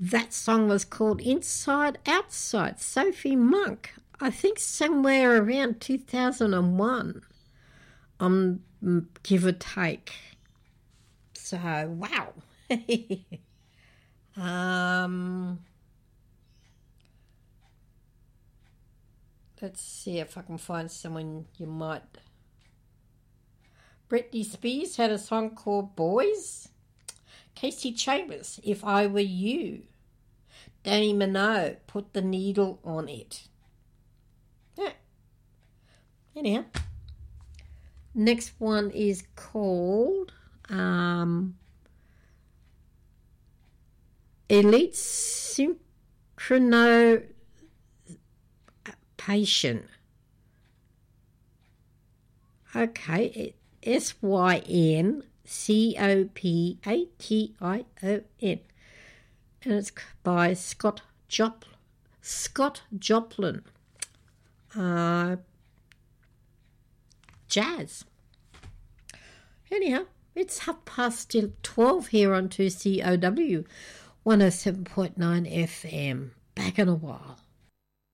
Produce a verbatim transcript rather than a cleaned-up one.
That song was called Inside Outside. Sophie Monk, I think somewhere around two thousand one, um, give or take. So, wow. um, let's see if I can find someone you might... Britney Spears had a song called Boys. Casey Chambers, If I Were You. Danny Minogue, Put the Needle on It. Yeah. Anyhow. Next one is called um, Elite Synchronization. Okay, S Y N C O P A T I O N. And it's by Scott Jop- Scott Joplin. Uh, jazz. Anyhow, it's half past twelve here on two C O W one oh seven point nine F M. Back in a while.